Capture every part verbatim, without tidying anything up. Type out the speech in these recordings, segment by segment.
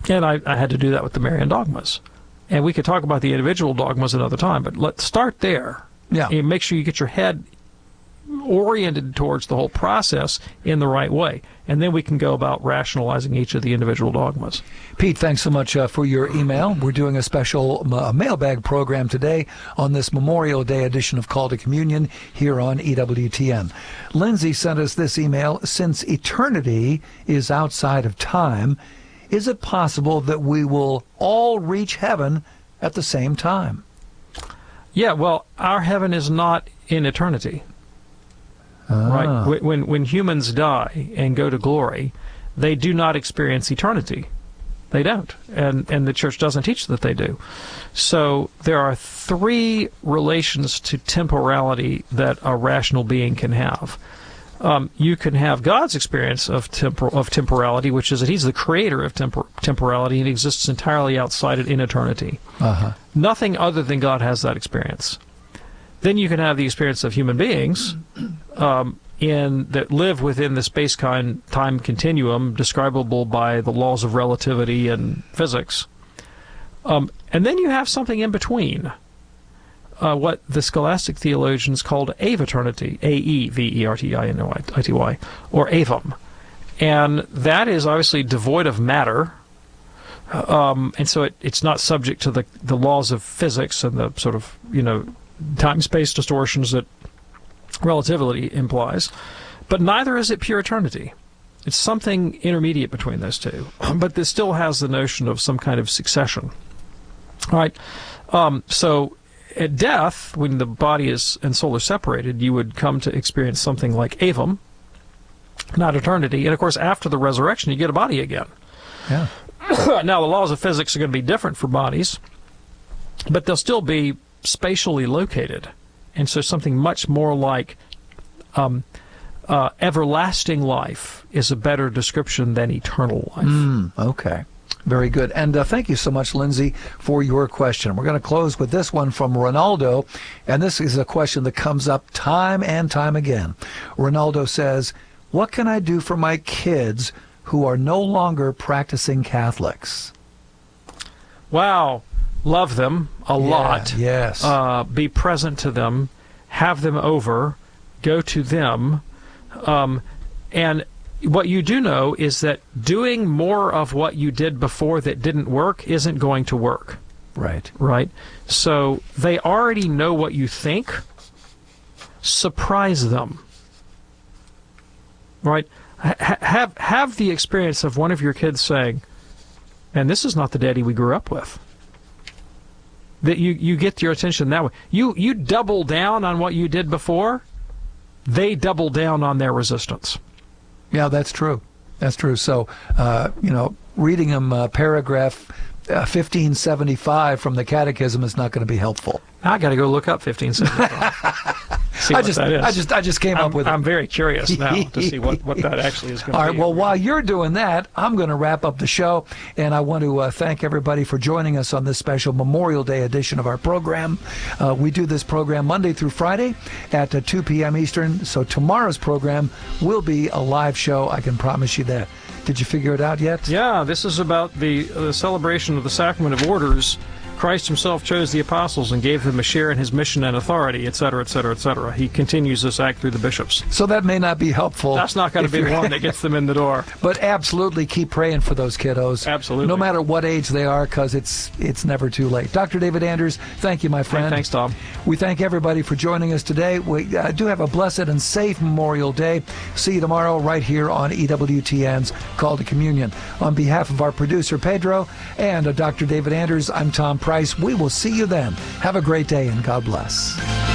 And I, I had to do that with the Marian dogmas. And we could talk about the individual dogmas another time, but let's start there. Yeah. And make sure you get your head oriented towards the whole process in the right way. And then we can go about rationalizing each of the individual dogmas. Pete, thanks so much uh, for your email. We're doing a special uh, mailbag program today on this Memorial Day edition of Call to Communion here on E W T N. Lindsay sent us this email. Since eternity is outside of time, is it possible that we will all reach heaven at the same time? Yeah, well, our heaven is not in eternity. Ah. Right? When, when humans die and go to glory, they do not experience eternity. They don't. And, and the church doesn't teach that they do. So there are three relations to temporality that a rational being can have. Um, you can have God's experience of, tempor- of temporality, which is that he's the creator of tempor- temporality and exists entirely outside it in eternity. Uh-huh. Nothing other than God has that experience. Then you can have the experience of human beings um, in that live within the space-time continuum describable by the laws of relativity and physics. Um, and then you have something in between, uh, what the scholastic theologians called aeviternity, A E V E R T I N O I T Y, or avum. And that is obviously devoid of matter, um, and so it, it's not subject to the, the laws of physics and the sort of, you know, time-space distortions that relativity implies, but neither is it pure eternity. It's something intermediate between those two, but this still has the notion of some kind of succession. All right, um, so at death, when the body is and soul are separated, you would come to experience something like avum, not eternity, and of course after the resurrection you get a body again. Yeah. Now the laws of physics are going to be different for bodies, but they'll still be spatially located, and so something much more like um, uh, everlasting life is a better description than eternal life. Mm, okay. Very good. And uh, thank you so much, Lindsay, for your question. We're going to close with this one from Ronaldo, and this is a question that comes up time and time again. Ronaldo says, what can I do for my kids who are no longer practicing Catholics? Wow. Love them a Yeah, lot. yes. Uh, be present to them. Have them over. Go to them. Um, and what you do know is that doing more of what you did before that didn't work isn't going to work. Right. Right? So they already know what you think. Surprise them. Right? Ha- have, have the experience of one of your kids saying, and this is not the daddy we grew up with. That you, you get your attention that way. You you double down on what you did before, they double down on their resistance. Yeah, that's true. That's true. So, uh, you know, reading them uh, paragraph uh, fifteen seventy-five from the Catechism is not going to be helpful. I got to go look up fifteen seventy-five. See I what just, that is. I just, I just came I'm, up with it. I'm very curious now to see what, what that actually is going to be. All right, well, while you're doing that, I'm going to wrap up the show, and I want to uh, thank everybody for joining us on this special Memorial Day edition of our program. Uh, we do this program Monday through Friday at uh, two p.m. Eastern, so tomorrow's program will be a live show. I can promise you that. Did you figure it out yet? Yeah, this is about the, uh, the celebration of the Sacrament of Orders. Christ himself chose the apostles and gave them a share in his mission and authority, et cetera, et cetera, et cetera. He continues this act through the bishops. So that may not be helpful. That's not going to be the one that gets them in the door. But absolutely keep praying for those kiddos. Absolutely. No matter what age they are, because it's it's never too late. Doctor David Anders, thank you, my friend. Hey, thanks, Tom. We thank everybody for joining us today. We uh, do have a blessed and safe Memorial Day. See you tomorrow right here on E W T N's Call to Communion. On behalf of our producer, Pedro, and uh, Doctor David Anders, I'm Tom Price. We will see you then. Have a great day, and God bless.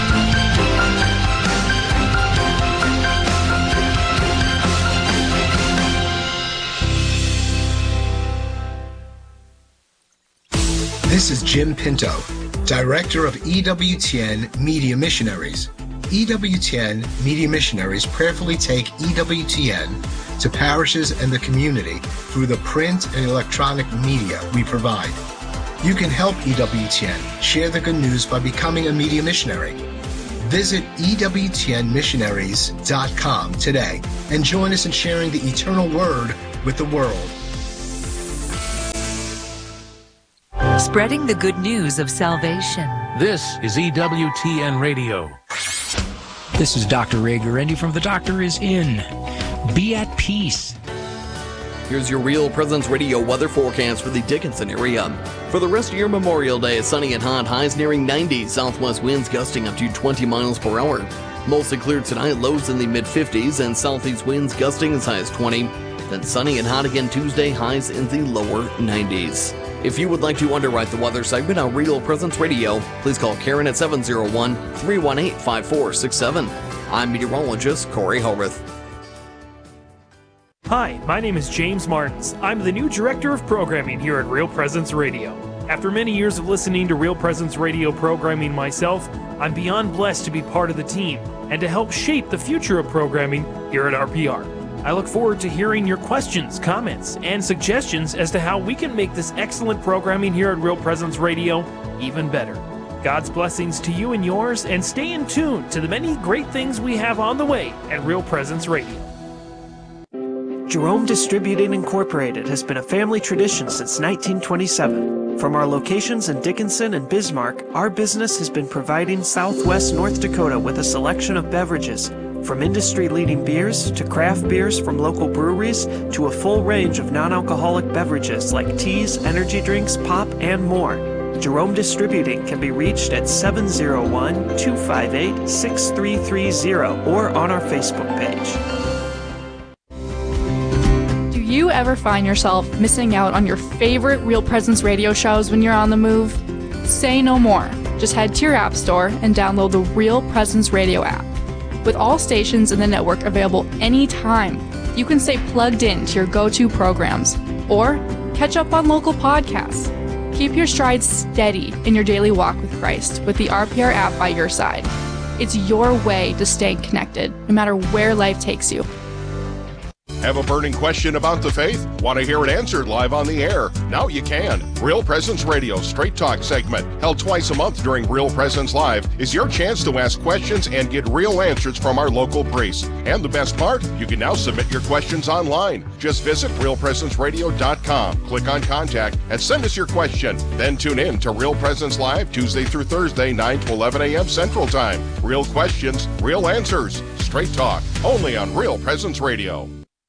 This is Jim Pinto, Director of E W T N Media Missionaries. E W T N Media Missionaries prayerfully take E W T N to parishes and the community through the print and electronic media we provide. You can help E W T N share the good news by becoming a media missionary. Visit E W T N missionaries dot com today and join us in sharing the eternal word with the world. spreading the good news of salvation. This is E W T N Radio. This is Doctor Ray Guarendi from The Doctor Is In. Be at peace. Here's your Real Presence Radio weather forecast for the Dickinson area. For the rest of your Memorial Day, sunny and hot, highs nearing ninety, southwest winds gusting up to twenty miles per hour. Mostly clear tonight, lows in the mid-fifties, and southeast winds gusting as high as twenty. Then sunny and hot again Tuesday, highs in the lower nineties. If you would like to underwrite the weather segment on Real Presence Radio, please call Karen at seven oh one, three one eight, five four six seven. I'm meteorologist Corey Horvath. Hi, my name is James Martins. I'm the new Director of Programming here at Real Presence Radio. After many years of listening to Real Presence Radio programming myself, I'm beyond blessed to be part of the team and to help shape the future of programming here at R P R. I look forward to hearing your questions, comments, and suggestions as to how we can make this excellent programming here at Real Presence Radio even better. God's blessings to you and yours, and stay in tune to the many great things we have on the way at Real Presence Radio. Jerome Distributing Incorporated has been a family tradition since nineteen twenty-seven. From our locations in Dickinson and Bismarck, our business has been providing Southwest North Dakota with a selection of beverages, from industry-leading beers to craft beers from local breweries to a full range of non-alcoholic beverages like teas, energy drinks, pop, and more. Jerome Distributing can be reached at seven oh one, two five eight, six three three zero or on our Facebook page. Do you ever find yourself missing out on your favorite Real Presence radio shows when you're on the move? Say no more. Just head to your app store and download the Real Presence Radio app. With all stations in the network available anytime, you can stay plugged in to your go-to programs or catch up on local podcasts. Keep your stride steady in your daily walk with Christ with the R P R app by your side. It's your way to stay connected, no matter where life takes you. Have a burning question about the faith? Want to hear it answered live on the air? Now you can. Real Presence Radio Straight Talk segment, held twice a month during Real Presence Live, is your chance to ask questions and get real answers from our local priests. And the best part, you can now submit your questions online. Just visit real presence radio dot com, click on Contact, and send us your question. Then tune in to Real Presence Live Tuesday through Thursday, nine to eleven a.m. Central Time. Real questions, real answers. Straight Talk, only on Real Presence Radio.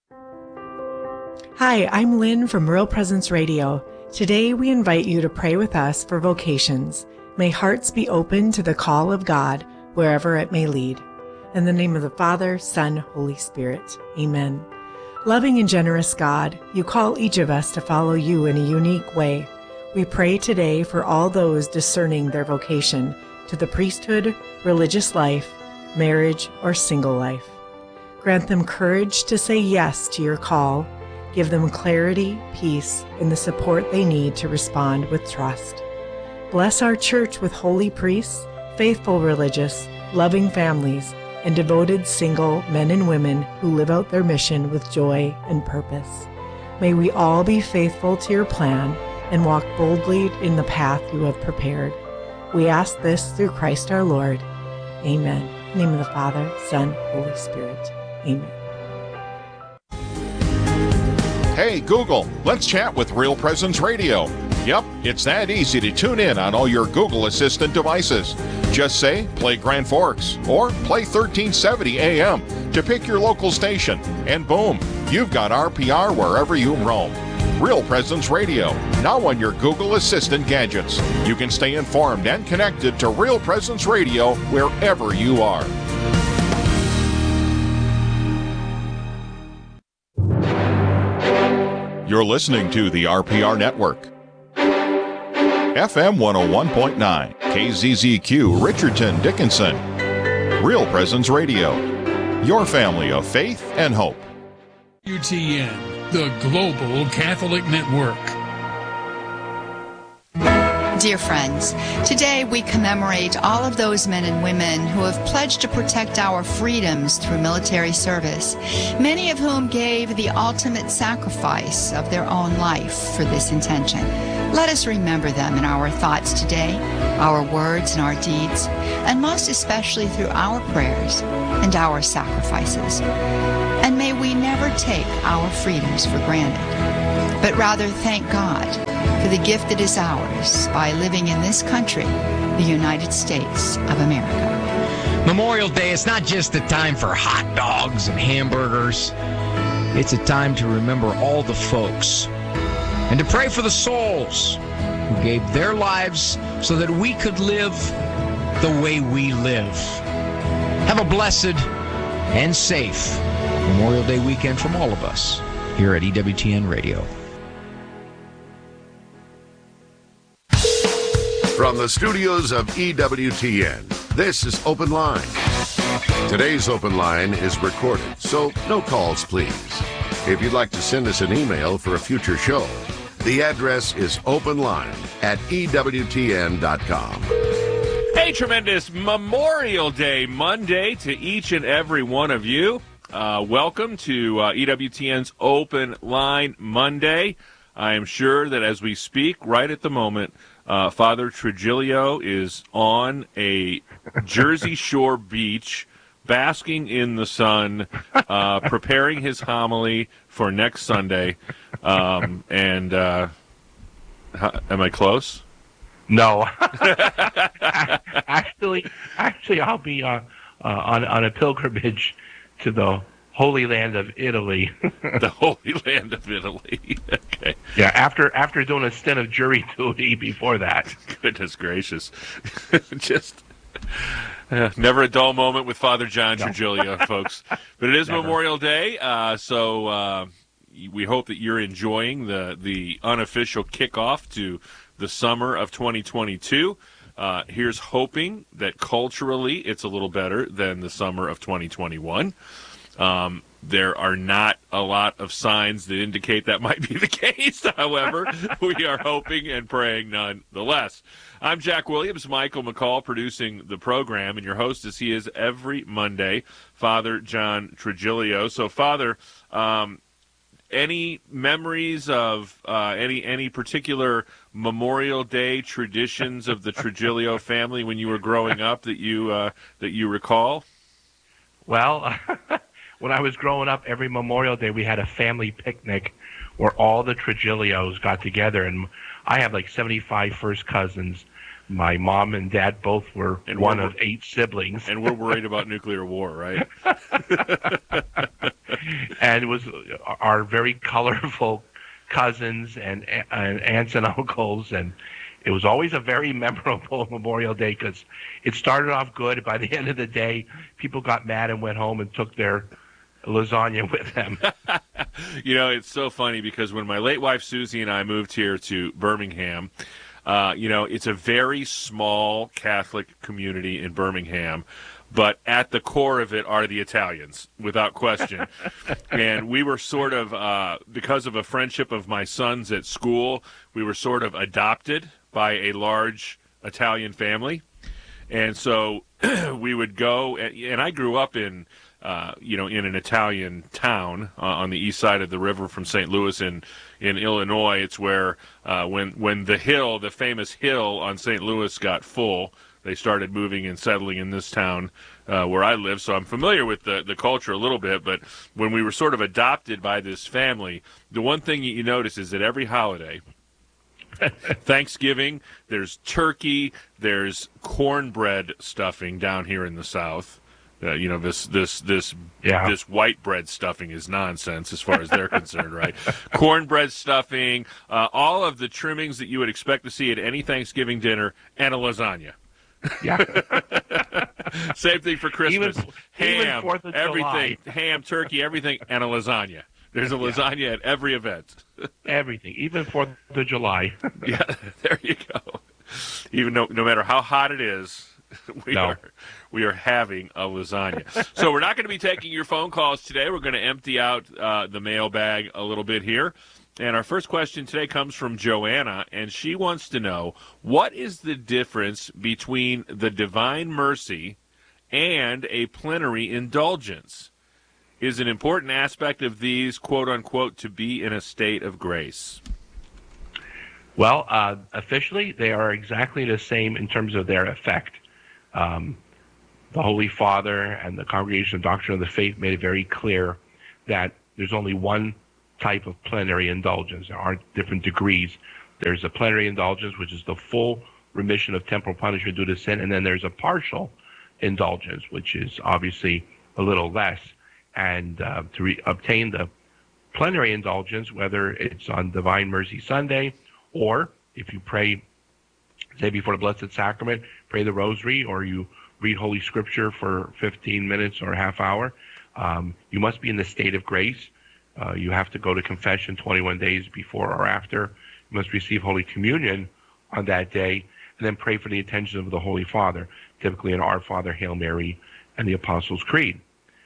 Hi, I'm Lynn from Real Presence Radio. Today we invite you to pray with us for vocations. May hearts be open to the call of God wherever it may lead. In the name of the Father, Son, Holy Spirit. Amen. Loving and generous God, you call each of us to follow you in a unique way. We pray today for all those discerning their vocation to the priesthood, religious life, marriage, or single life. Grant them courage to say yes to your call. Give them clarity, peace, and the support they need to respond with trust. Bless our church with holy priests, faithful religious, loving families, and devoted single men and women who live out their mission with joy and purpose. May we all be faithful to your plan and walk boldly in the path you have prepared. We ask this through Christ our Lord. Amen. In the name of the Father, Son, Holy Spirit. Amen. Hey, Google, let's chat with Real Presence Radio. Yep, it's that easy to tune in on all your Google Assistant devices. Just say, play Grand Forks, or play thirteen seventy A M to pick your local station, and boom, you've got R P R wherever you roam. Real Presence Radio, now on your Google Assistant gadgets. You can stay informed and connected to Real Presence Radio wherever you are. You're listening to the R P R Network. F M one oh one point nine, K Z Z Q, Richardson, Dickinson. Real Presence Radio, your family of faith and hope. U T N, the Global Catholic Network. Dear friends, today we commemorate all of those men and women who have pledged to protect our freedoms through military service, many of whom gave the ultimate sacrifice of their own life for this intention. Let us remember them in our thoughts today, our words and our deeds, and most especially through our prayers and our sacrifices. And may we never take our freedoms for granted, but rather thank God for the the gift that is ours by living in this country, the United States of America. Memorial Day is not just a time for hot dogs and hamburgers. It's a time to remember all the folks and to pray for the souls who gave their lives so that we could live the way we live. Have a blessed and safe Memorial Day weekend from all of us here at E W T N Radio. From the studios of E W T N, this is Open Line. Today's Open Line is recorded, so no calls, please. If you'd like to send us an email for a future show, the address is openline at E W T N dot com. Hey, tremendous Memorial Day Monday to each and every one of you. Uh, welcome to uh, E W T N's Open Line Monday. I am sure that as we speak, right at the moment, uh, Father Trigilio is on a Jersey Shore beach, basking in the sun, uh, preparing his homily for next Sunday. Um, and uh, how, am I close? No. actually, actually, I'll be uh, uh, on on a pilgrimage to the Holy Land of Italy. The Holy Land of Italy. Okay. Yeah, after after doing a stint of jury duty before that. Goodness gracious. Just uh, never a dull moment with Father John no. Trigilio, folks. But it is never. Memorial Day, uh, so uh, we hope that you're enjoying the, the unofficial kickoff to the summer of twenty twenty-two. Uh, here's hoping that culturally it's a little better than the summer of twenty twenty-one. Um, there are not a lot of signs that indicate that might be the case. However, we are hoping and praying nonetheless. I'm Jack Williams, Michael McCall producing the program, and your host as he is every Monday, Father John Trigilio. So, Father, um, any memories of uh, any any particular Memorial Day traditions of the Trigilio family when you were growing up that you uh, that you recall? Well, when I was growing up, every Memorial Day we had a family picnic where all the Trigilios got together, and I have like seventy-five first cousins. My mom and dad both were and one of eight siblings. And we're worried about nuclear war, right? And it was our very colorful cousins and, and aunts and uncles, and it was always a very memorable Memorial Day because it started off good. By the end of the day, people got mad and went home and took their lasagna with them. You know, it's so funny because when my late wife Susie and I moved here to Birmingham, uh, you know, it's a very small Catholic community in Birmingham, but at the core of it are the Italians, without question. And we were sort of, uh, because of a friendship of my son's at school, we were sort of adopted by a large Italian family. And so we would go, and I grew up in, uh, you know, in an Italian town uh, on the east side of the river from Saint Louis in, in Illinois. It's where uh, when, when the hill, the famous hill on Saint Louis got full, they started moving and settling in this town uh, where I live. So I'm familiar with the, the culture a little bit. But when we were sort of adopted by this family, the one thing you notice is that every holiday, Thanksgiving, there's turkey, there's cornbread stuffing down here in the South. Uh, you know, this this this yeah. this white bread stuffing is nonsense as far as they're concerned, right? Cornbread stuffing, uh, all of the trimmings that you would expect to see at any Thanksgiving dinner, and a lasagna. Yeah. Same thing for Christmas. Even, ham, even Fourth of everything, July. ham, turkey, everything, and a lasagna. There's a lasagna yeah. at every event. Everything, even Fourth of July. Yeah, there you go. Even no, no matter how hot it is, we no. are we are having a lasagna. So we're not going to be taking your phone calls today. We're going to empty out uh, the mailbag a little bit here. And our first question today comes from Joanna, and she wants to know, what is the difference between the divine mercy and a plenary indulgence? Is an important aspect of these, quote-unquote, to be in a state of grace? Well, uh, officially, they are exactly the same in terms of their effect. Um, the Holy Father and the Congregation of Doctrine of the Faith made it very clear that there's only one type of plenary indulgence. There aren't different degrees. there's a plenary indulgence, which is the full remission of temporal punishment due to sin, and then there's a partial indulgence, which is obviously a little less. And uh, to re- obtain the plenary indulgence, whether it's on Divine Mercy Sunday, or if you pray, say before the Blessed Sacrament, pray the Rosary, or you read Holy Scripture for fifteen minutes or a half hour, um, you must be in the state of grace. Uh, you have to go to confession twenty-one days before or after. You must receive Holy Communion on that day, and then pray for the intentions of the Holy Father, typically an Our Father, Hail Mary, and the Apostles' Creed.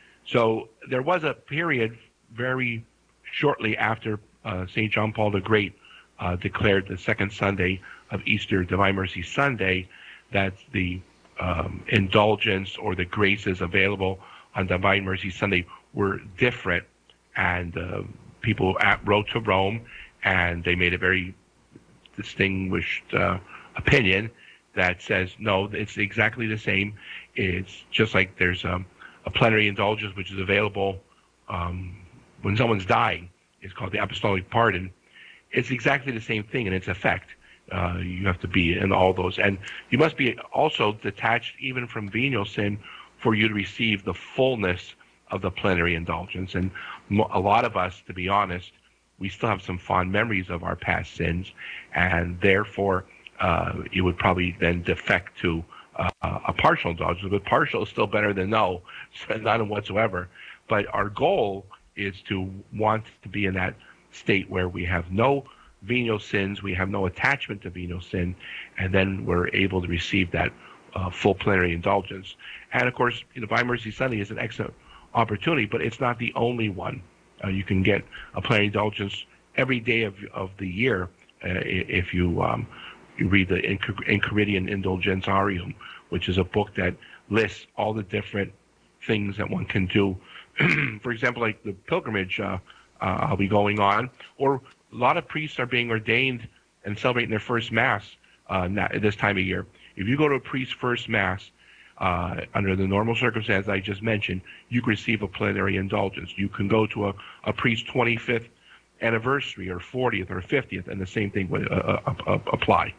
So there was a period very shortly after uh, Saint John Paul the Great uh, declared the second Sunday of Easter, Divine Mercy Sunday, that the um, indulgence or the graces available on Divine Mercy Sunday were different. And uh, people at, wrote to Rome, and they made a very distinguished uh, opinion that says, no, it's exactly the same. It's just like there's um, a plenary indulgence, which is available um, when someone's dying. It's called the apostolic pardon. It's exactly the same thing in its effect. Uh, you have to be in all those. And you must be also detached even from venial sin for you to receive the fullness of the plenary indulgence. And a lot of us, to be honest, we still have some fond memories of our past sins, and therefore uh, it would probably then defect to uh, a partial indulgence. But partial is still better than no, none whatsoever. But our goal is to want to be in that state where we have no venial sins, we have no attachment to venial sin, and then we're able to receive that uh, full plenary indulgence. And of course, you know, Divine Mercy Sunday is an excellent opportunity, but it's not the only one. Uh, you can get a plenary indulgence every day of of the year uh, if you um, you read the Enchiridion Indulgentiarium, which is a book that lists all the different things that one can do. For example, like the pilgrimage uh, uh, I'll be going on, or a lot of priests are being ordained and celebrating their first Mass uh, at this time of year. If you go to a priest's first Mass, Uh, under the normal circumstances I just mentioned, you can receive a plenary indulgence. You can go to a, a priest's twenty-fifth anniversary or fortieth or fiftieth, and the same thing would uh, uh, uh, apply.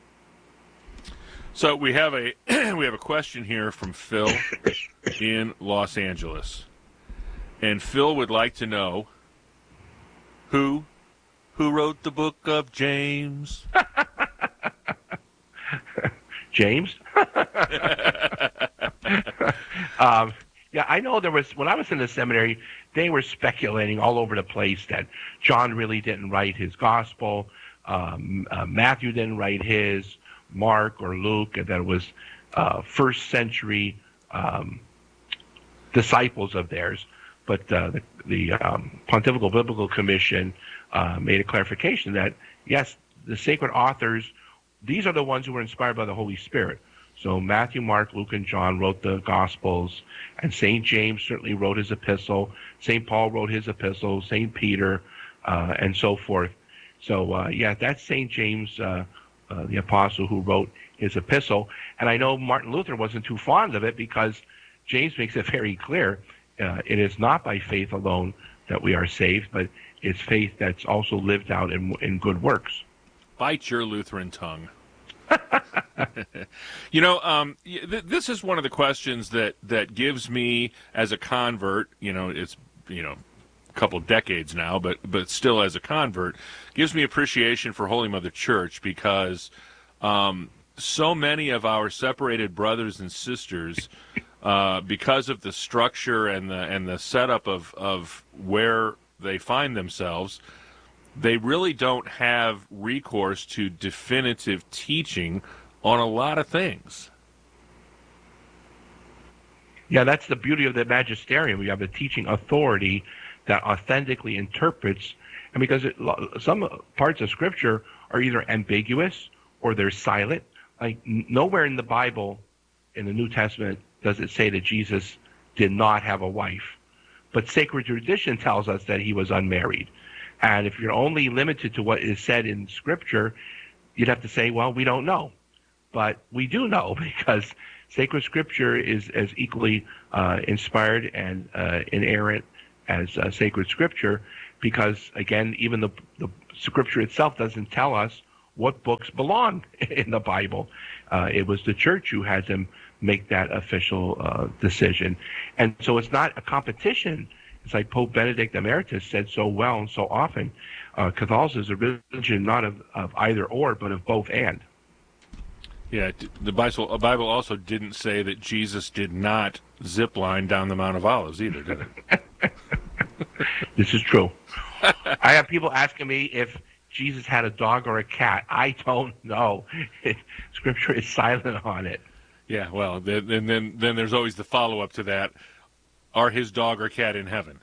So we have a we have a question here from Phil in Los Angeles, and Phil would like to know who who wrote the book of James. James? um, yeah, I know there was, when I was in the seminary, they were speculating all over the place that John really didn't write his gospel, um, uh, Matthew didn't write his, Mark or Luke, and that it was uh, first century um, disciples of theirs. But uh, the, the um, Pontifical Biblical Commission uh, made a clarification that, yes, the sacred authors, these are the ones who were inspired by the Holy Spirit. So Matthew, Mark, Luke, and John wrote the Gospels, and Saint James certainly wrote his epistle. Saint Paul wrote his epistle, Saint Peter, uh, and so forth. So, uh, yeah, that's Saint James, uh, uh, the apostle, who wrote his epistle. And I know Martin Luther wasn't too fond of it because James makes it very clear. Uh, it is not by faith alone that we are saved, but it's faith that's also lived out in, in good works. Bite your Lutheran tongue. You know, um, th- this is one of the questions that, that gives me, as a convert, you know, it's, you know, a couple decades now, but, but still as a convert, gives me appreciation for Holy Mother Church, because um, so many of our separated brothers and sisters, uh, because of the structure and the and the setup of, of where they find themselves, they really don't have recourse to definitive teaching on a lot of things. Yeah, that's the beauty of the magisterium. We have a teaching authority that authentically interprets, and because it, some parts of Scripture are either ambiguous or they're silent. Like nowhere in the Bible, in the New Testament, does it say that Jesus did not have a wife, but sacred tradition tells us that he was unmarried. And if you're only limited to what is said in Scripture, you'd have to say, well, we don't know. But we do know, because sacred Scripture is as equally uh, inspired and uh, inerrant as uh, sacred Scripture, because, again, even the, the Scripture itself doesn't tell us what books belong in the Bible. Uh, it was the church who had them make that official uh, decision. And so it's not a competition. It's like Pope Benedict Emeritus said so well and so often, uh, Catholicism is a religion not of, of either or, but of both and. Yeah, the Bible, the Bible also didn't say that Jesus did not zip line down the Mount of Olives either, did it? This is true. I have people asking me if Jesus had a dog or a cat. I don't know. Scripture is silent on it. Yeah, well, then, and then then there's always the follow-up to that. Are his dog or cat in heaven?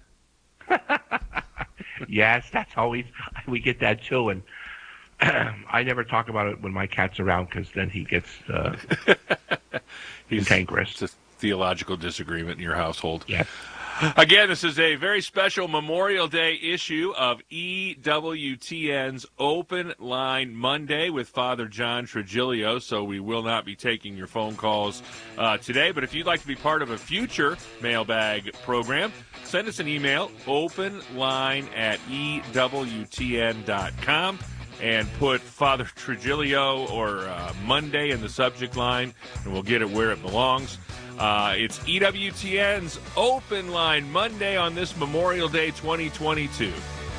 Yes, that's always, we get that too. And I never talk about it when my cat's around because then he gets uh, cantankerous. It's a theological disagreement in your household. Yeah. Again, this is a very special Memorial Day issue of E W T N's Open Line Monday with Father John Trigilio, so we will not be taking your phone calls uh, today. But if you'd like to be part of a future mailbag program, send us an email, openline at E W T N dot com, and put Father Trigilio or uh, Monday in the subject line, and we'll get it where it belongs. Uh, it's E W T N's Open Line Monday on this Memorial Day twenty twenty-two.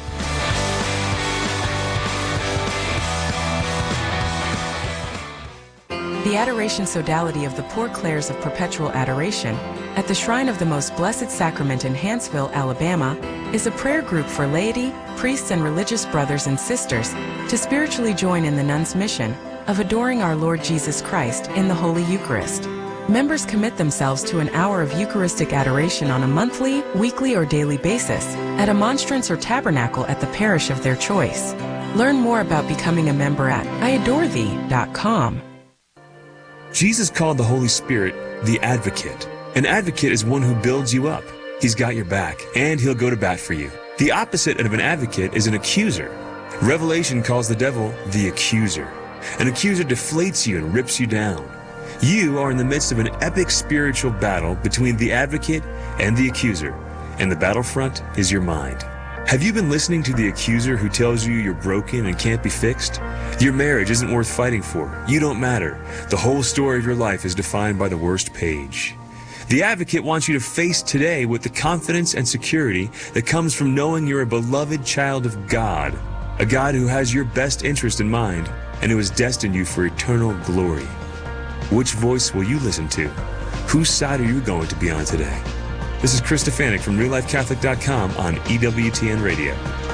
The Adoration Sodality of the Poor Clares of Perpetual Adoration at the Shrine of the Most Blessed Sacrament in Hanceville, Alabama, is a prayer group for laity, priests, and religious brothers and sisters to spiritually join in the nuns' mission of adoring our Lord Jesus Christ in the Holy Eucharist. Members commit themselves to an hour of Eucharistic adoration on a monthly, weekly, or daily basis at a monstrance or tabernacle at the parish of their choice. Learn more about becoming a member at I adore thee dot com. Jesus called the Holy Spirit the Advocate. An advocate is one who builds you up. He's got your back, and he'll go to bat for you. The opposite of an advocate is an accuser. Revelation calls the devil the accuser. An accuser deflates you and rips you down. You are in the midst of an epic spiritual battle between the advocate and the accuser, and the battlefront is your mind. Have you been listening to the accuser who tells you you're broken and can't be fixed? Your marriage isn't worth fighting for. You don't matter. The whole story of your life is defined by the worst page. The advocate wants you to face today with the confidence and security that comes from knowing you're a beloved child of God, a God who has your best interest in mind and who has destined you for eternal glory. Which voice will you listen to? Whose side are you going to be on today? This is Chris Stefanik from Real Life Catholic dot com on E W T N Radio.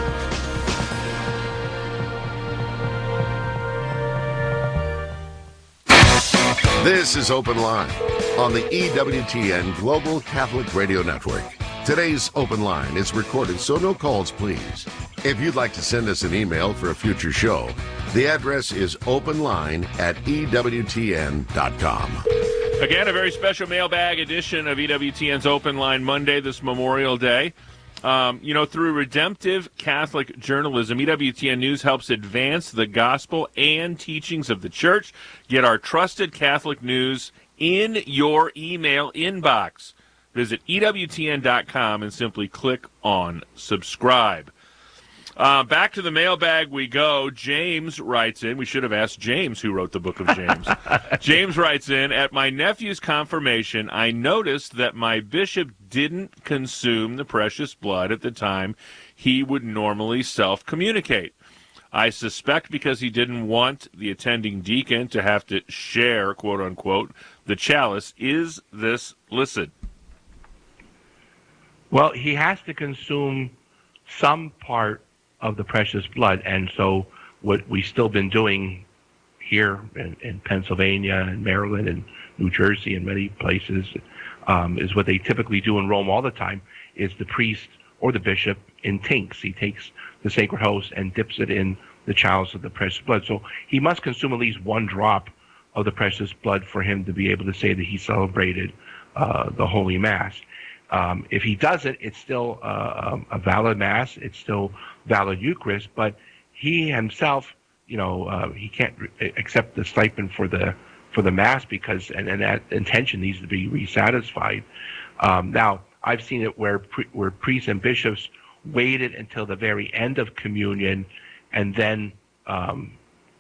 This is Open Line on the E W T N Global Catholic Radio Network. Today's Open Line is recorded, so no calls, please. If you'd like to send us an email for a future show, the address is openline at E W T N dot com. Again, a very special mailbag edition of E W T N's Open Line Monday, this Memorial Day. Um, you know, through redemptive Catholic journalism, E W T N News helps advance the gospel and teachings of the Church. Get our trusted Catholic news in your email inbox. Visit E W T N dot com and simply click on subscribe. Uh, back to the mailbag we go. James writes in. We should have asked James who wrote the book of James. James writes in, at my nephew's confirmation, I noticed that my bishop didn't consume the precious blood at the time he would normally self-communicate. I suspect because he didn't want the attending deacon to have to share, quote-unquote, the chalice. Is this licit? Well, he has to consume some part of the precious blood, and so what we've still been doing here in, in Pennsylvania and Maryland and New Jersey and many places um, is what they typically do in Rome all the time, is the priest or the bishop intinks. He takes the sacred host and dips it in the chalice of the precious blood. So he must consume at least one drop of the precious blood for him to be able to say that he celebrated uh, the Holy Mass. Um, if he doesn't, it's still uh, a valid Mass. It's still valid Eucharist, but he himself, you know, uh, he can't re- accept the stipend for the for the Mass because, and, and that intention needs to be resatisfied. Um, now, I've seen it where pre- where priests and bishops waited until the very end of communion and then um,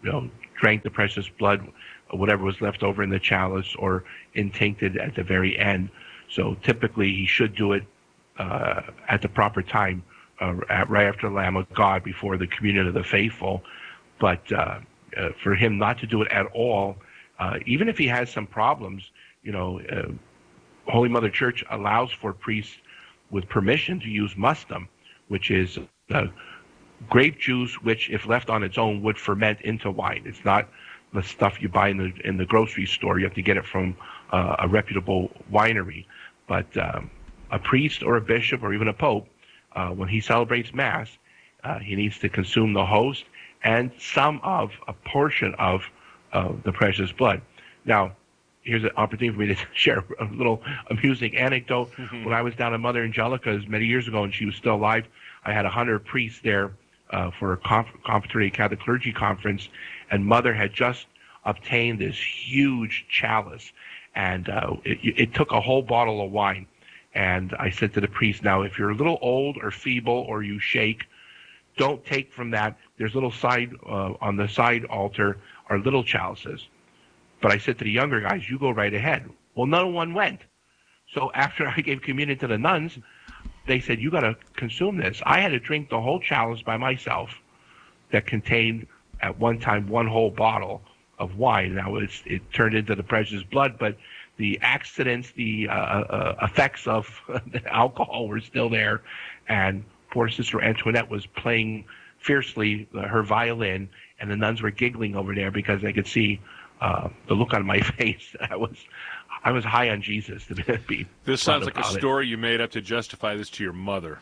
you know, drank the precious blood, whatever was left over in the chalice, or intincted at the very end. So typically he should do it uh, at the proper time, uh, at, right after the Lamb of God, before the communion of the faithful. But uh, uh, for him not to do it at all, uh, even if he has some problems, you know, uh, Holy Mother Church allows for priests with permission to use mustum, which is uh, grape juice, which, if left on its own, would ferment into wine. It's not the stuff you buy in the in the grocery store. You have to get it from uh, a reputable winery. But um, a priest or a bishop or even a pope, uh, when he celebrates Mass, uh, he needs to consume the host and some of a portion of uh, the precious blood. Now, here's an opportunity for me to share a little amusing anecdote. Mm-hmm. When I was down at Mother Angelica's many years ago, and she was still alive, I had a hundred priests there uh, for a conf- Confraternity Catholic Clergy Conference, and Mother had just obtained this huge chalice, and uh, it, it took a whole bottle of wine. And I said to the priest, now, if you're a little old or feeble or you shake, don't take from that. There's little side, uh, on the side altar are little chalices. But I said to the younger guys, you go right ahead. Well, no one went. So after I gave communion to the nuns, they said, you got to consume this. I had to drink the whole chalice by myself that contained, at one time, one whole bottle of wine. Now, it's, it turned into the precious blood, but the accidents, the uh, uh, effects of the alcohol were still there. And poor Sister Antoinette was playing fiercely uh, her violin, and the nuns were giggling over there because they could see uh, the look on my face. I was I was high on Jesus. To be this sounds like a story it. you made up to justify this to your mother.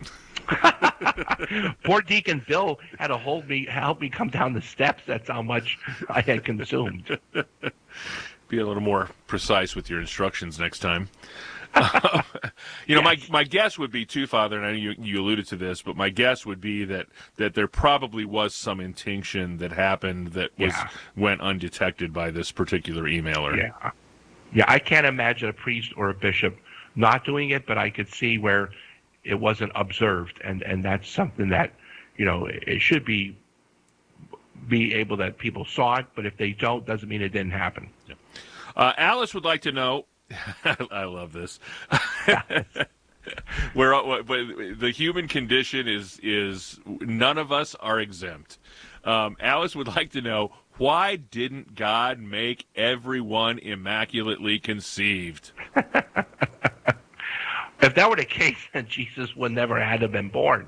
Poor Deacon Bill had to hold me, help me come down the steps. That's how much I had consumed. Be a little more precise with your instructions next time. Uh, you know, yes. my my guess would be too, Father, and I know you, you alluded to this, but my guess would be that, that there probably was some intinction that happened that was yeah. went undetected by this particular emailer. Yeah, yeah. I can't imagine a priest or a bishop not doing it, but I could see where it wasn't observed, and, and that's something that, you know, it should be be able that people saw it, but if they don't, doesn't mean it didn't happen. Yeah. Uh, Alice would like to know. I love this. Where the human condition is is none of us are exempt. Um, Alice would like to know, why didn't God make everyone immaculately conceived? If that were the case, then Jesus would never had to have been born.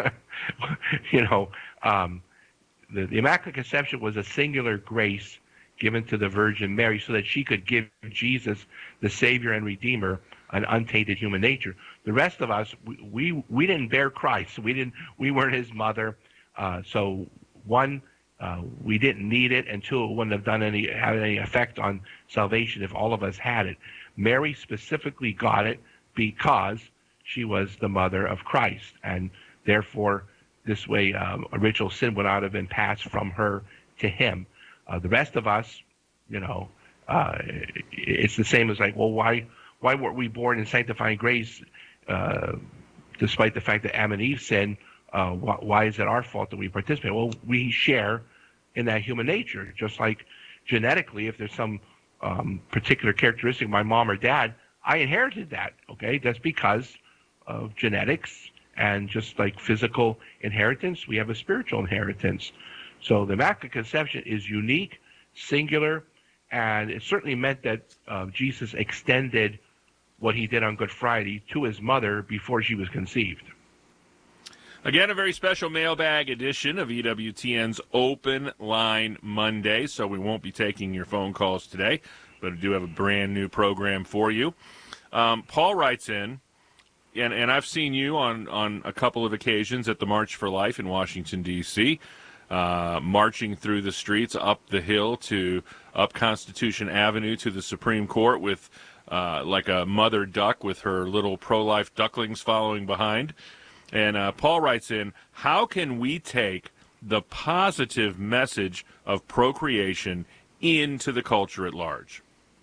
you know, um, the, the Immaculate Conception was a singular grace given to the Virgin Mary so that she could give Jesus, the Savior and Redeemer, an untainted human nature. The rest of us, we we, we didn't bear Christ. We didn't. We weren't his mother. Uh, so one, uh, we didn't need it, and two, it wouldn't have done any had any effect on salvation if all of us had it. Mary specifically got it because she was the mother of Christ, and therefore, this way, um, original sin would not have been passed from her to him. Uh, the rest of us, you know, uh, it's the same as like, well, why why weren't we born in sanctifying grace, uh, despite the fact that Adam and Eve sinned? Uh, why, why is it our fault that we participate? Well, we share in that human nature, just like genetically, if there's some um, particular characteristic of my mom or dad, I inherited that, okay? That's because of genetics, and just like physical inheritance, we have a spiritual inheritance. So the Immaculate Conception is unique, singular, and it certainly meant that uh, Jesus extended what he did on Good Friday to his mother before she was conceived. Again, a very special mailbag edition of E W T N's Open Line Monday, so we won't be taking your phone calls today, but I do have a brand new program for you. Um, Paul writes in, and, and I've seen you on, on a couple of occasions at the March for Life in Washington, D C, Uh, marching through the streets, up the hill to up Constitution Avenue to the Supreme Court with uh, like a mother duck with her little pro-life ducklings following behind. And uh, Paul writes in, how can we take the positive message of procreation into the culture at large?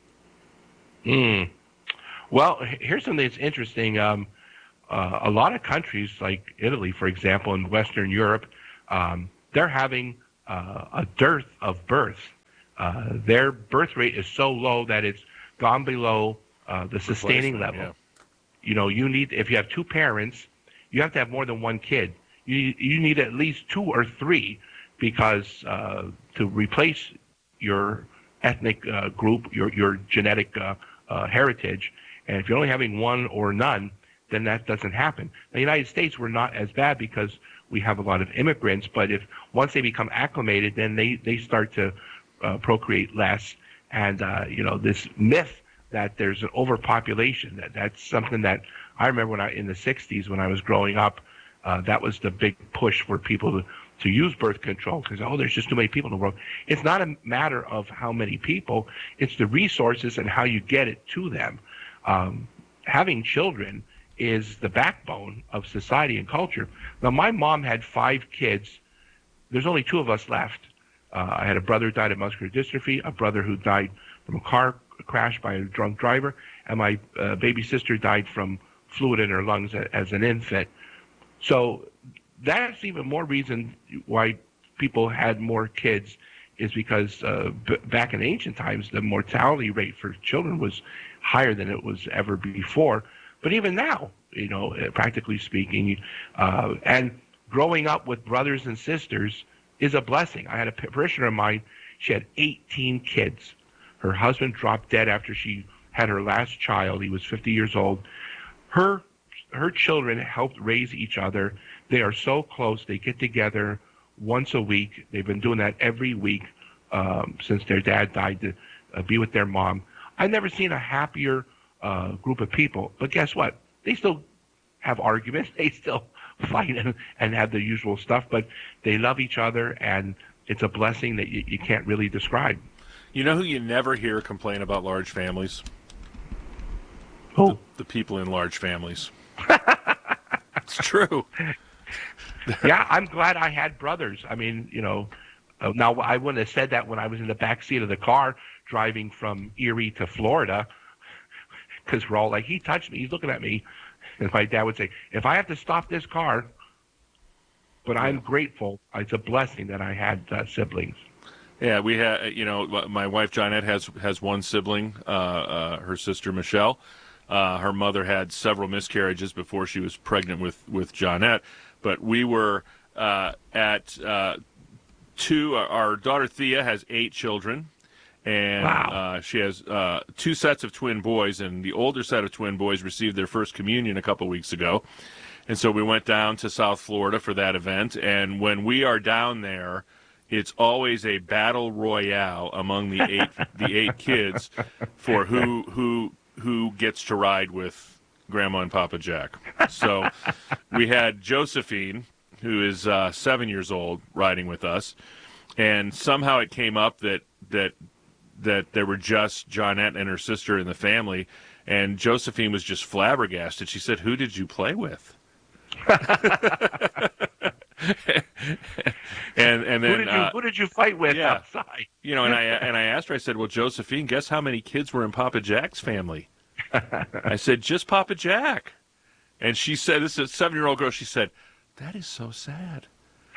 Mm. Well, here's something that's interesting. Um, uh, a lot of countries, like Italy, for example, in Western Europe, um, they're having uh, a dearth of birth. Uh, their birth rate is so low that it's gone below uh, the sustaining level. Yeah. You know, you need, if you have two parents, you have to have more than one kid. You you need at least two or three, because uh, to replace your ethnic uh, group, your your genetic uh, uh, heritage, and if you're only having one or none, then that doesn't happen. In the United States, we're not as bad because we have a lot of immigrants, but if once they become acclimated, then they, they start to uh, procreate less. And, uh, you know, this myth that there's an overpopulation, that, that's something that I remember when I, in the sixties, when I was growing up, uh, that was the big push for people to, to use birth control, because, oh, there's just too many people in the world. It's not a matter of how many people, it's the resources and how you get it to them. Um, having children is the backbone of society and culture. Now, my mom had five kids. There's only two of us left. Uh, I had a brother who died of muscular dystrophy, a brother who died from a car crash by a drunk driver, and my uh, baby sister died from fluid in her lungs a, as an infant. So that's even more reason why people had more kids, is because uh, b- back in ancient times, the mortality rate for children was higher than it was ever before. But even now, you know, practically speaking, uh, and growing up with brothers and sisters is a blessing. I had a parishioner of mine. She had eighteen kids. Her husband dropped dead after she had her last child. He was fifty years old. Her her children helped raise each other. They are so close. They get together once a week. They've been doing that every week um, since their dad died, to uh, be with their mom. I've never seen a happier uh, group of people. But guess what? They still have arguments. They still fight and, and have the usual stuff. But they love each other, and it's a blessing that you, you can't really describe. You know who you never hear complain about large families? Who? The, the people in large families. It's true. Yeah, I'm glad I had brothers. I mean, you know, uh, now I wouldn't have said that when I was in the back seat of the car driving from Erie to Florida, because we're all like, he touched me, he's looking at me. And my dad would say, if I have to stop this car, but I'm grateful. It's a blessing that I had uh, siblings. Yeah, we had, you know, my wife Johnette has has one sibling, uh, uh, her sister Michelle. Uh, her mother had several miscarriages before she was pregnant with, with Johnette. But we were uh, at uh, two, our daughter Thea has eight children. And wow. uh, she has uh, two sets of twin boys, and the older set of twin boys received their first communion a couple weeks ago. And so we went down to South Florida for that event. And when we are down there, it's always a battle royale among the eight the eight kids for who who who gets to ride with Grandma and Papa Jack. So we had Josephine, who is uh, seven years old, riding with us, and somehow it came up that that that there were just Johnette and her sister in the family, and Josephine was just flabbergasted. She said, "Who did you play with?" and and then who did you uh, who did you fight with yeah, outside? You know, and I and I asked her. I said, "Well, Josephine, guess how many kids were in Papa Jack's family?" I said, "Just Papa Jack." And she said, "This is a seven-year-old girl." She said, "That is so sad."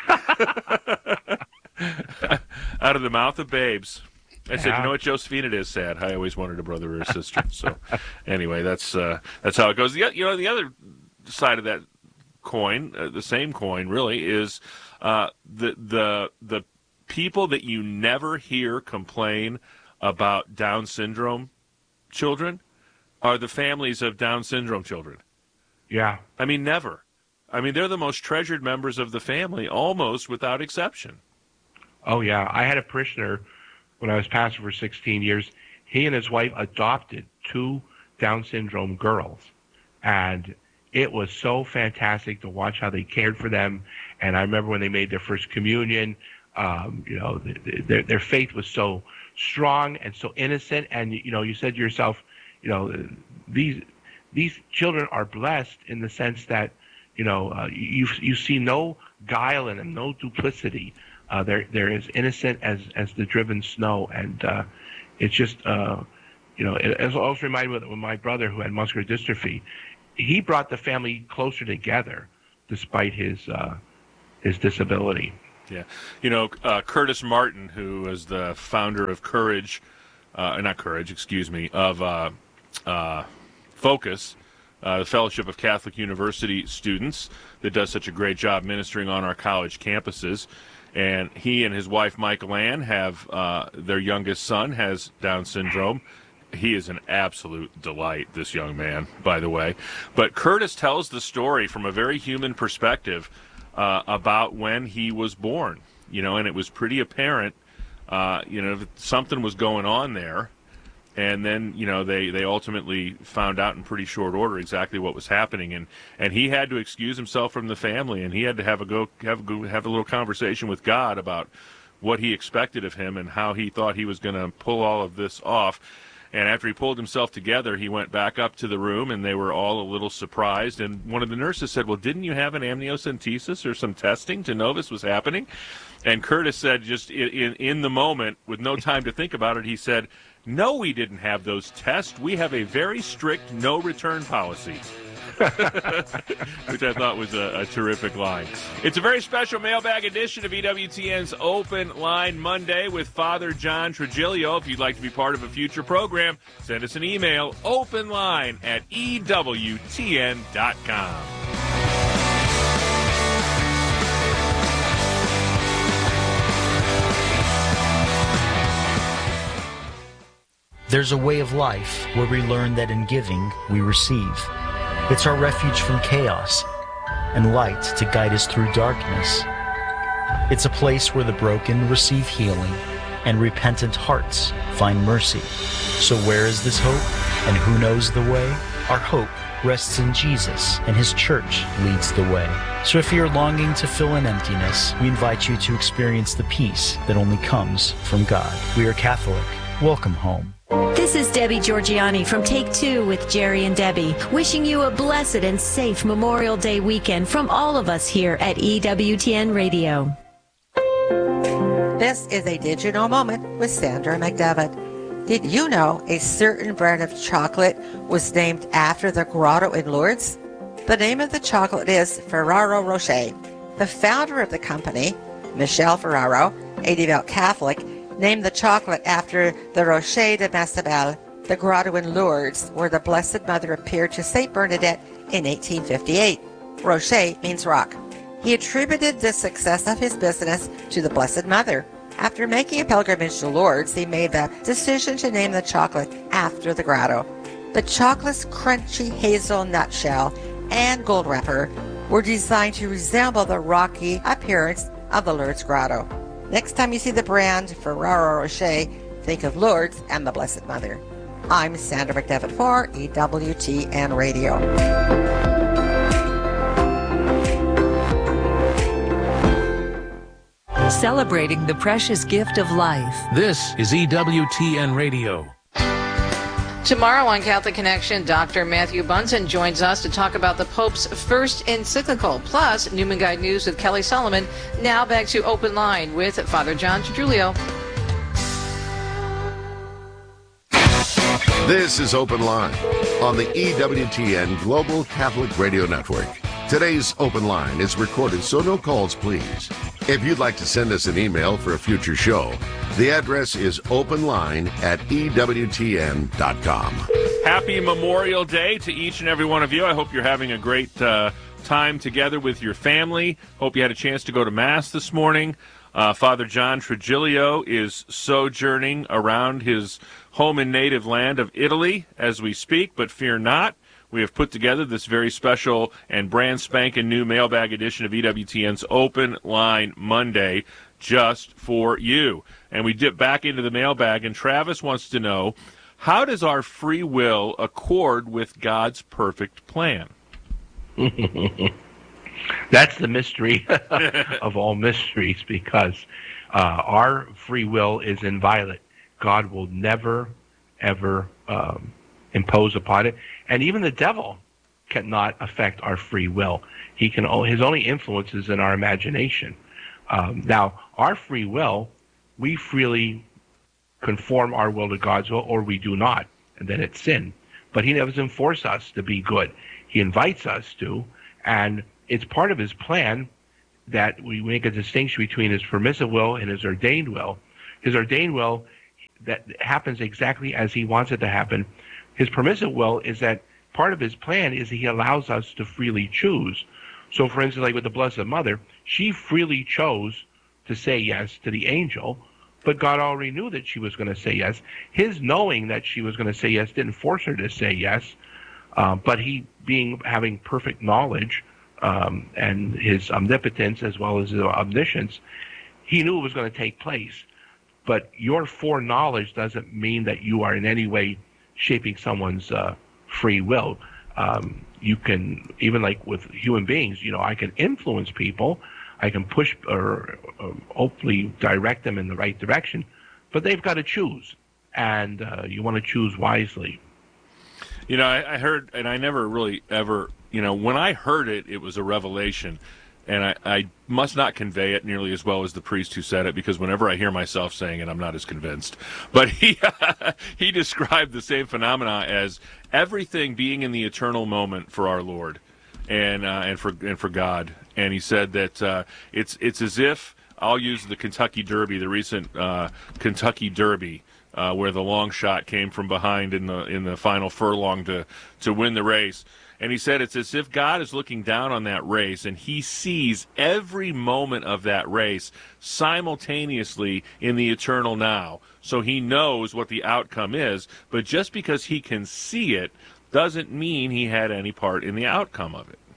Out of the mouth of babes. I said, Yeah. "You know what, Josephine? It is sad. I always wanted a brother or a sister." So, anyway, that's uh, that's how it goes. The, you know, the other side of that coin, uh, the same coin, really, is uh, the the the people that you never hear complain about Down syndrome children are the families of Down syndrome children. Yeah, I mean, never. I mean, they're the most treasured members of the family, almost without exception. Oh yeah, I had a parishioner when I was pastor for sixteen years. He and his wife adopted two Down syndrome girls, and it was so fantastic to watch how they cared for them. And I remember when they made their first communion, um, you know, their their faith was so strong and so innocent. And you know, you said to yourself, you know, these these children are blessed in the sense that, you know, uh, you you see no guile in them, no duplicity. Uh, they're they're as innocent as as the driven snow, and uh, it's just uh, you know, it, it also reminded me of my brother who had muscular dystrophy. He brought the family closer together despite his uh, his disability. Yeah. You know, uh, Curtis Martin, who is the founder of Courage, uh, not Courage, excuse me, of uh, uh, Focus, uh, the Fellowship of Catholic University Students, that does such a great job ministering on our college campuses. And he and his wife, Michael Ann, have uh, their youngest son has Down syndrome. He is an absolute delight, this young man, by the way. But Curtis tells the story from a very human perspective uh, about when he was born, you know, and it was pretty apparent, uh, you know, that something was going on there. And then, you know, they, they ultimately found out in pretty short order exactly what was happening, and, and he had to excuse himself from the family, and he had to have a go have a go, have a little conversation with God about what he expected of him and how he thought he was going to pull all of this off. And after he pulled himself together, he went back up to the room, and they were all a little surprised. And one of the nurses said, "Well, didn't you have an amniocentesis or some testing to know this was happening?" And Curtis said, just in in, in the moment, with no time to think about it, he said, "No, we didn't have those tests. We have a very strict no-return policy." Which I thought was a, a terrific line. It's a very special mailbag edition of E W T N's Open Line Monday with Father John Trigilio. If you'd like to be part of a future program, send us an email, openline at E W T N dot com. There's a way of life where we learn that in giving, we receive. It's our refuge from chaos and light to guide us through darkness. It's a place where the broken receive healing and repentant hearts find mercy. So where is this hope, and who knows the way? Our hope rests in Jesus, and His church leads the way. So if you're longing to fill an emptiness, we invite you to experience the peace that only comes from God. We are Catholic. Welcome home. This is Debbie Georgiani from Take Two with Jerry and Debbie, wishing you a blessed and safe Memorial Day weekend from all of us here at E W T N Radio. This is a digital moment with Sandra McDevitt. Did you know a certain brand of chocolate was named after the grotto in Lourdes? The name of the chocolate is Ferrero Rocher. The founder of the company, Michel Ferraro, a devout Catholic, named the chocolate after the Rocher de Mastabel, the grotto in Lourdes, where the Blessed Mother appeared to Saint Bernadette in eighteen fifty-eight. Rocher means rock. He attributed the success of his business to the Blessed Mother. After making a pilgrimage to Lourdes, he made the decision to name the chocolate after the grotto. The chocolate's crunchy hazelnut shell and gold wrapper were designed to resemble the rocky appearance of the Lourdes grotto. Next time you see the brand Ferrero Rocher, think of Lourdes and the Blessed Mother. I'm Sandra McDevitt for E W T N Radio. Celebrating the precious gift of life. This is E W T N Radio. Tomorrow on Catholic Connection, Doctor Matthew Bunson joins us to talk about the Pope's first encyclical, plus Newman Guide News with Kelly Solomon. Now back to Open Line with Father John Trigilio. This is Open Line on the E W T N Global Catholic Radio Network. Today's Open Line is recorded, so no calls, please. If you'd like to send us an email for a future show, the address is openline at E W T N dot com. Happy Memorial Day to each and every one of you. I hope you're having a great uh, time together with your family. Hope you had a chance to go to Mass this morning. Uh, Father John Trigilio is sojourning around his home and native land of Italy as we speak, but fear not. We have put together this very special and brand spanking new mailbag edition of E W T N's Open Line Monday just for you. And we dip back into the mailbag, and Travis wants to know, how does our free will accord with God's perfect plan? That's the mystery of all mysteries, because uh, our free will is inviolate. God will never, ever um, impose upon it. And even the devil cannot affect our free will. He can. His only influence is in our imagination. Um, now, our free will, we freely conform our will to God's will, or we do not, and then it's sin. But He never enforces us to be good. He invites us to, and it's part of His plan that we make a distinction between his permissive will and his ordained will. His ordained will, that happens exactly as he wants it to happen. His permissive will is that part of his plan is that he allows us to freely choose. So, for instance, like with the Blessed Mother, she freely chose to say yes to the angel, but God already knew that she was going to say yes. His knowing that she was going to say yes didn't force her to say yes, uh, but he, being having perfect knowledge um, and his omnipotence as well as his omniscience, he knew it was going to take place. But your foreknowledge doesn't mean that you are in any way shaping someone's uh, free will. Um, you can, even like with human beings, you know, I can influence people, I can push or, or hopefully direct them in the right direction, but they've got to choose, and uh, you want to choose wisely. You know, I, I heard, and I never really ever, you know, when I heard it, it was a revelation, and I, I must not convey it nearly as well as the priest who said it, because whenever I hear myself saying it, I'm not as convinced. But he he described the same phenomena as everything being in the eternal moment for our Lord, and uh, and for and for God. And he said that uh, it's it's as if, I'll use the Kentucky Derby, the recent uh, Kentucky Derby, uh, where the long shot came from behind in the in the final furlong to to win the race. And he said it's as if God is looking down on that race, and he sees every moment of that race simultaneously in the eternal now. So he knows what the outcome is, but just because he can see it doesn't mean he had any part in the outcome of it.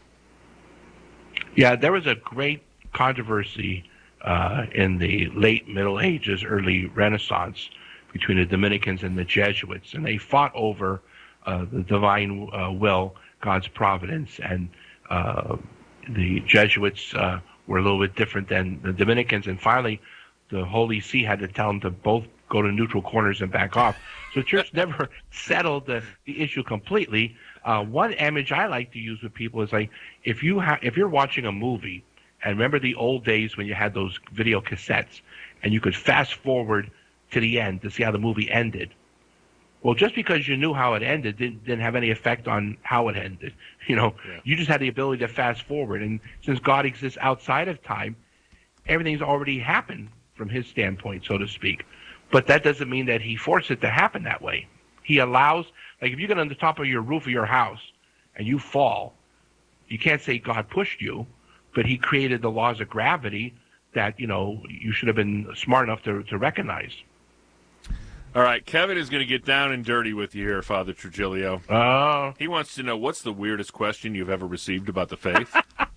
Yeah, there was a great controversy uh, in the late Middle Ages, early Renaissance, between the Dominicans and the Jesuits, and they fought over uh, the divine uh, will, God's providence, and uh, the Jesuits uh, were a little bit different than the Dominicans, and finally the Holy See had to tell them to both go to neutral corners and back off. So the church never settled the, the issue completely. Uh, one image I like to use with people is like, if you ha- if you're watching a movie, and remember the old days when you had those video cassettes, and you could fast forward to the end to see how the movie ended. Well, just because you knew how it ended didn't, didn't have any effect on how it ended. You know, yeah. You just had the ability to fast forward. And since God exists outside of time, everything's already happened from his standpoint, so to speak. But that doesn't mean that he forced it to happen that way. He allows, like if you get on the top of your roof of your house and you fall, you can't say God pushed you, but he created the laws of gravity that, you know, you should have been smart enough to, to recognize. All right, Kevin is going to get down and dirty with you here, Father Trujillo. Oh. He wants to know, what's the weirdest question you've ever received about the faith?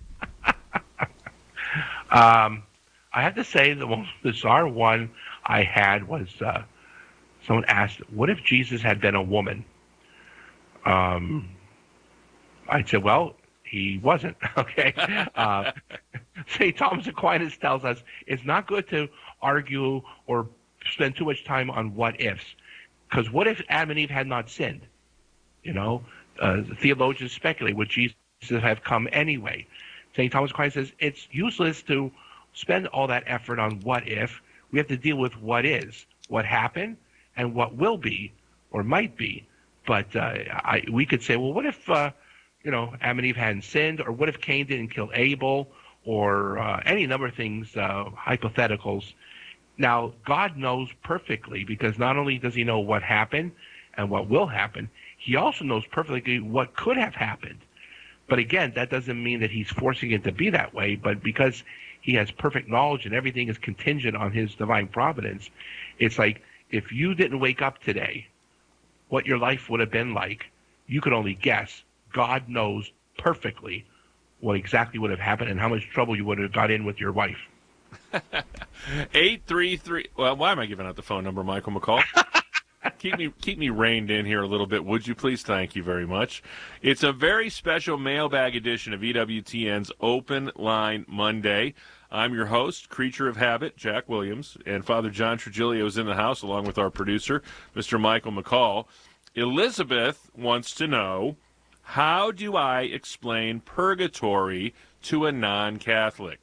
um, I have to say the most bizarre one I had was uh, someone asked, what if Jesus had been a woman? Um, I said, well, he wasn't, okay? Uh, Saint Thomas Aquinas tells us it's not good to argue or spend too much time on what ifs, because what if Adam and Eve had not sinned? You know, uh, the theologians speculate, would Jesus have come anyway? Saint Thomas Aquinas says it's useless to spend all that effort on what if. We have to deal with what is, what happened, and what will be or might be. But uh, I, we could say, well, what if uh, you know, Adam and Eve hadn't sinned, or what if Cain didn't kill Abel, or uh, any number of things, uh, hypotheticals. Now, God knows perfectly, because not only does he know what happened and what will happen, he also knows perfectly what could have happened. But again, that doesn't mean that he's forcing it to be that way, but because he has perfect knowledge and everything is contingent on his divine providence, it's like, if you didn't wake up today, what your life would have been like, you could only guess. God knows perfectly what exactly would have happened and how much trouble you would have got in with your wife. eight three three Well, why am I giving out the phone number, Michael McCall? keep me keep me reined in here a little bit, would you please? Thank you very much. It's a very special mailbag edition of E W T N's Open Line Monday. I'm your host, Creature of Habit, Jack Williams, and Father John Trujillo is in the house along with our producer, Mister Michael McCall. Elizabeth wants to know, how do I explain purgatory to a non-Catholic?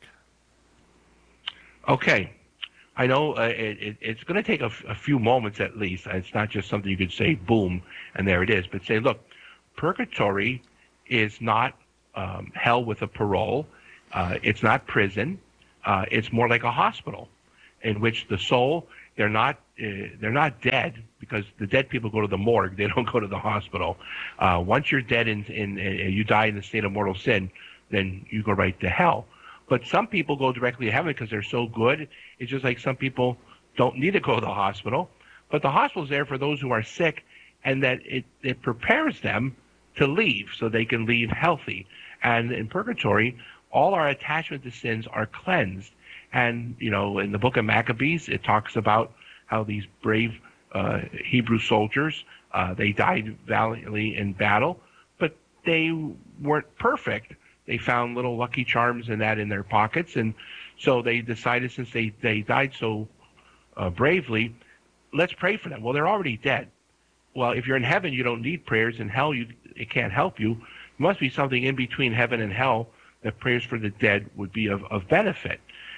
Okay. I know uh, it, it, it's going to take a, f- a few moments at least. It's not just something you could say, boom, and there it is. But say, look, purgatory is not um, hell with a parole. Uh, it's not prison. Uh, it's more like a hospital in which the soul, they're not uh, they're not dead, because the dead people go to the morgue. They don't go to the hospital. Uh, once you're dead and in, in, in, you die in the state of mortal sin, then you go right to hell. But some people go directly to heaven because they're so good. It's just like some people don't need to go to the hospital. But the hospital is there for those who are sick, and that it, it prepares them to leave so they can leave healthy. And in purgatory, all our attachment to sins are cleansed. And, you know, in the book of Maccabees, it talks about how these brave uh, Hebrew soldiers, uh, they died valiantly in battle, but they weren't perfect. They found little lucky charms and that in their pockets. And so they decided, since they, they died so uh, bravely, let's pray for them. Well, they're already dead. Well, if you're in heaven, you don't need prayers. In hell, you, it can't help you. There must be something in between heaven and hell that prayers for the dead would be of, of benefit.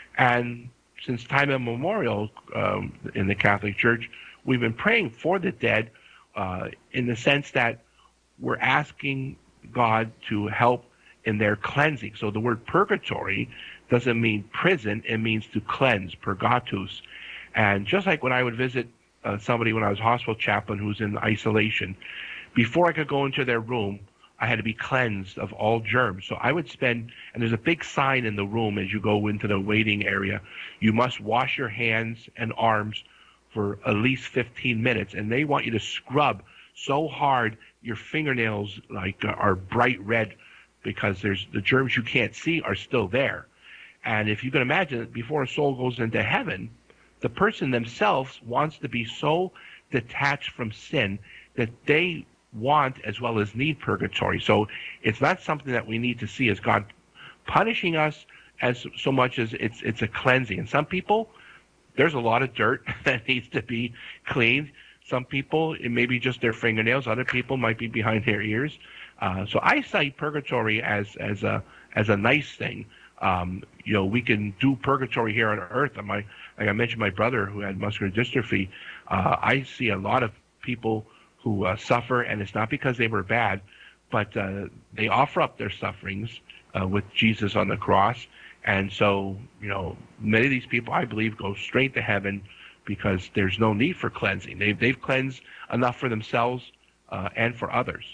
And since time immemorial um, in the Catholic Church, we've been praying for the dead uh, in the sense that we're asking God to help in their cleansing. So the word purgatory doesn't mean prison, it means to cleanse, purgatus. And just like when I would visit uh, somebody when I was hospital chaplain who's in isolation, before I could go into their room, I had to be cleansed of all germs. So I would spend, and there's a big sign in the room as you go into the waiting area, you must wash your hands and arms for at least fifteen minutes. And they want you to scrub so hard your fingernails like uh, are bright red, because there's the germs you can't see are still there. And if you can imagine, before a soul goes into heaven, the person themselves wants to be so detached from sin that they want as well as need purgatory. So it's not something that we need to see as God punishing us as so much as it's it's a cleansing. And some people, there's a lot of dirt that needs to be cleaned. Some people, it may be just their fingernails. Other people might be behind their ears. Uh, so I cite purgatory as as a as a nice thing. Um, you know, we can do purgatory here on earth. And my, like I mentioned, my brother who had muscular dystrophy. Uh, I see a lot of people who uh, suffer, and it's not because they were bad, but uh, they offer up their sufferings uh, with Jesus on the cross. And so, you know, many of these people, I believe, go straight to heaven because there's no need for cleansing. They've, they've cleansed enough for themselves uh, and for others.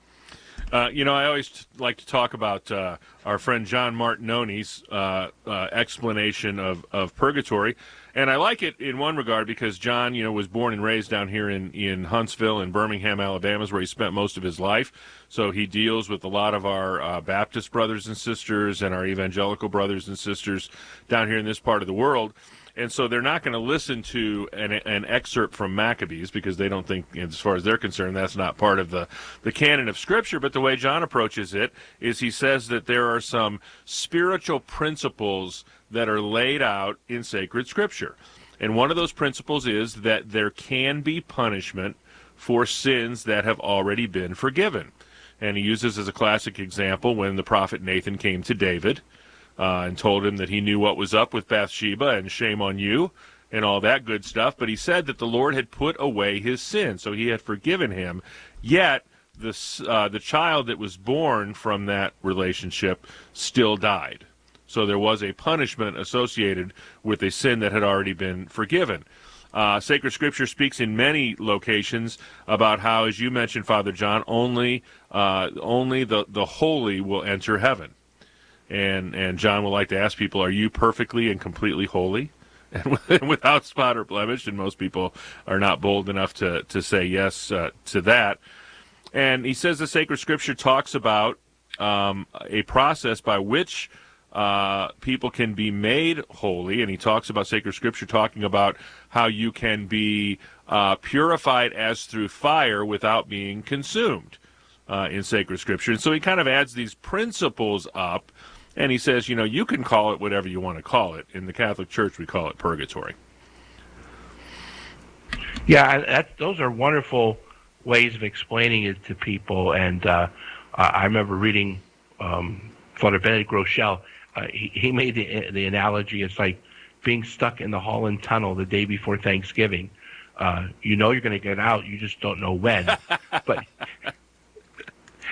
Uh, you know, I always t- like to talk about uh, our friend John Martinoni's uh, uh, explanation of, of purgatory. And I like it in one regard because John, you know, was born and raised down here in, in Huntsville and Birmingham, Alabama, is where he spent most of his life. So he deals with a lot of our uh, Baptist brothers and sisters and our evangelical brothers and sisters down here in this part of the world. And so they're not going to listen to an, an excerpt from Maccabees because they don't think, as far as they're concerned, that's not part of the, the canon of Scripture. But the way John approaches it is he says that there are some spiritual principles that are laid out in sacred Scripture. And one of those principles is that there can be punishment for sins that have already been forgiven. And he uses as a classic example when the prophet Nathan came to David Uh, and told him that he knew what was up with Bathsheba and shame on you and all that good stuff. But he said that the Lord had put away his sin, so he had forgiven him. Yet the, uh, the child that was born from that relationship still died. So there was a punishment associated with a sin that had already been forgiven. Uh, Sacred Scripture speaks in many locations about how, as you mentioned, Father John, only uh, only the, the holy will enter heaven. And and John would like to ask people, are you perfectly and completely holy and without spot or blemish? And most people are not bold enough to, to say yes uh, to that. And he says the Sacred Scripture talks about um, a process by which uh, people can be made holy. And he talks about Sacred Scripture talking about how you can be uh, purified as through fire without being consumed uh, in Sacred Scripture. And so he kind of adds these principles up. And he says, you know, you can call it whatever you want to call it. In the Catholic Church, we call it purgatory. Yeah, that, those are wonderful ways of explaining it to people. And uh, I remember reading um, Father Benedict Groeschel. Uh, he, he made the, the analogy, it's like being stuck in the Holland Tunnel the day before Thanksgiving. Uh, you know you're going to get out, you just don't know when. But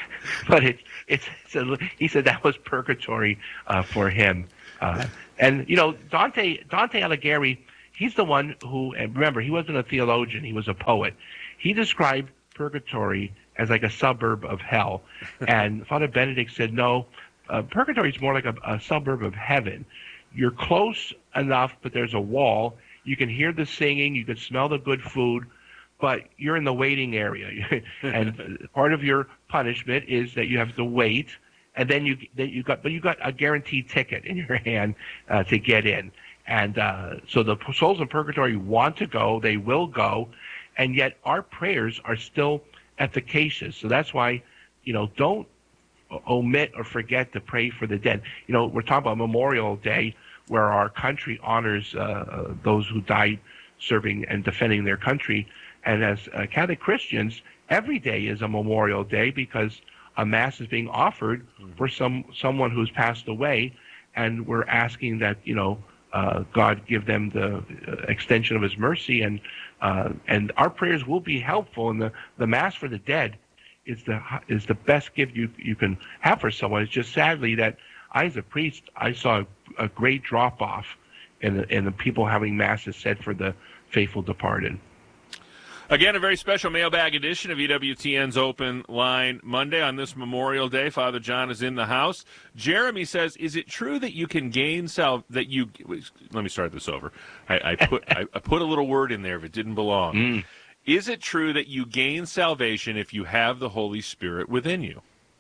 but it's it's, it's a, he said that was purgatory uh, for him. Uh, and you know, Dante Dante Alighieri, he's the one who, and remember, he wasn't a theologian; he was a poet. He described purgatory as like a suburb of hell, and Father Benedict said, no, uh, purgatory is more like a, a suburb of heaven. You're close enough, but there's a wall. You can hear the singing, you can smell the good food, but you're in the waiting area. And part of your punishment is that you have to wait, and then you then you got but you got a guaranteed ticket in your hand uh, to get in. And uh, so the souls in purgatory want to go, they will go, and yet our prayers are still efficacious. So that's why, you know, don't omit or forget to pray for the dead. You know, we're talking about Memorial Day, where our country honors uh, those who died serving and defending their country. And as uh, Catholic Christians, every day is a Memorial Day because a Mass is being offered mm-hmm. for some someone who's passed away, and we're asking that, you know, uh, God give them the uh, extension of His mercy, and uh, and our prayers will be helpful. And the, the Mass for the dead is the is the best gift you you can have for someone. It's just sadly that I, as a priest, I saw a, a great drop off in the, in the people having Masses said for the faithful departed. Again, a very special mailbag edition of E W T N's Open Line Monday on this Memorial Day. Father John is in the house. Jeremy says, "Is it true that you can gain sal that you?" Let me start this over. I, I put I, I put a little word in there if it didn't belong. Mm. Is it true that you gain salvation if you have the Holy Spirit within you?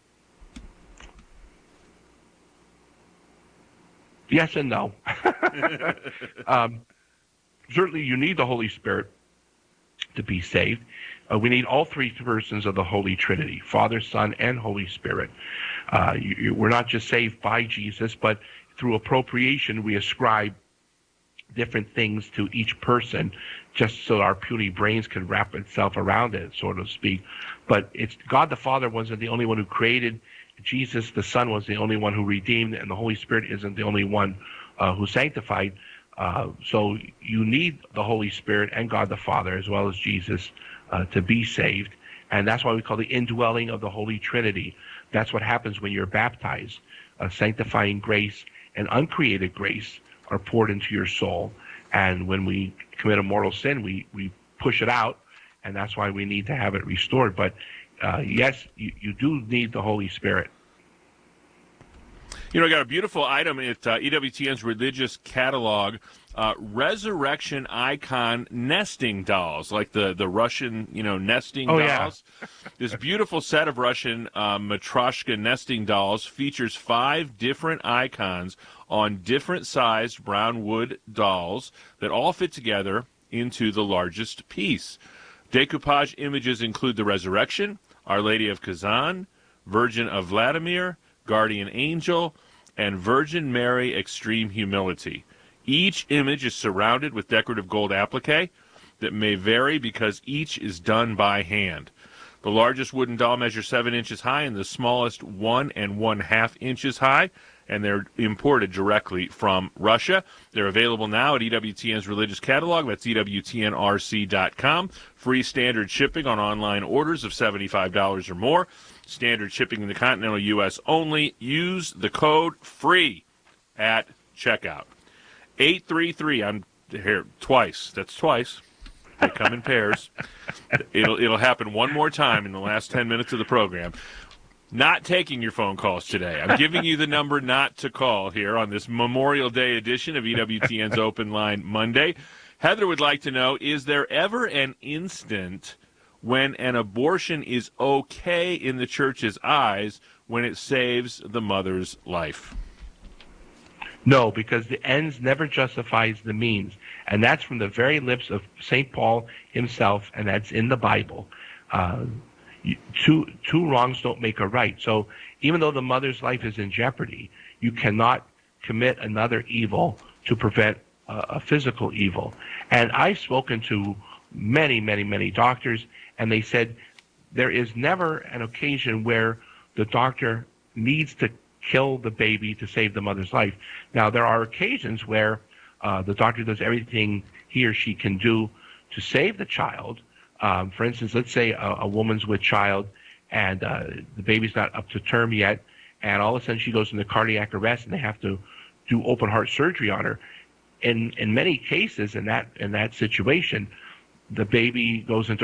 Yes and no. um, certainly, you need the Holy Spirit to be saved. Uh, we need all three persons of the Holy Trinity, Father, Son, and Holy Spirit. Uh, you, you, we're not just saved by Jesus, but through appropriation, we ascribe different things to each person just so our puny brains can wrap itself around it, so to speak. But it's God the Father wasn't the only one who created. Jesus the Son was the only one who redeemed, and the Holy Spirit isn't the only one uh, who sanctified. Uh, so you need the Holy Spirit and God the Father as well as Jesus uh, to be saved. And that's why we call the indwelling of the Holy Trinity. That's what happens when you're baptized. Uh, sanctifying grace and uncreated grace are poured into your soul. And when we commit a mortal sin, we, we push it out, and that's why we need to have it restored. But uh, yes, you, you do need the Holy Spirit. You know, I got a beautiful item at uh, E W T N's religious catalog, uh, resurrection icon nesting dolls, like the, the Russian, you know, nesting oh, dolls. Yeah. This beautiful set of Russian uh, Matryoshka nesting dolls features five different icons on different sized brown wood dolls that all fit together into the largest piece. Decoupage images include the Resurrection, Our Lady of Kazan, Virgin of Vladimir, Guardian Angel, and Virgin Mary Extreme Humility. Each image is surrounded with decorative gold applique that may vary because each is done by hand. The largest wooden doll measures seven inches high and the smallest one and one half inches high, and they're imported directly from Russia. They're available now at E W T N's religious catalog. That's E W T N R C dot com. Free standard shipping on online orders of seventy-five dollars or more. Standard shipping in the continental U S only. Use the code FREE at checkout. eight three three, I'm here twice. That's twice. They come in pairs. It'll it'll happen one more time in the last ten minutes of the program. Not taking your phone calls today. I'm giving you the number not to call here on this Memorial Day edition of E W T N's Open Line Monday. Heather would like to know, is there ever an instant when an abortion is okay in the church's eyes when it saves the mother's life? No, because the ends never justifies the means. And that's from the very lips of Saint Paul himself, and that's in the Bible. Uh, two, two wrongs don't make a right. So even though the mother's life is in jeopardy, you cannot commit another evil to prevent uh, a physical evil. And I've spoken to many, many, many doctors, and they said there is never an occasion where the doctor needs to kill the baby to save the mother's life. Now, there are occasions where uh, the doctor does everything he or she can do to save the child. Um, for instance, let's say a, a woman's with child and uh, the baby's not up to term yet, and all of a sudden she goes into cardiac arrest, and they have to do open heart surgery on her. In in many cases, in that in that situation, the baby goes into